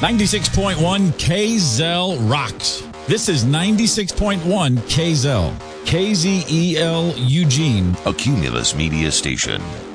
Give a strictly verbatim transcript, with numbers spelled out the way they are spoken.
ninety-six point one K Z L rocks. This is ninety-six point one K Z L. K Z E L Eugene. A Cumulus Media Station.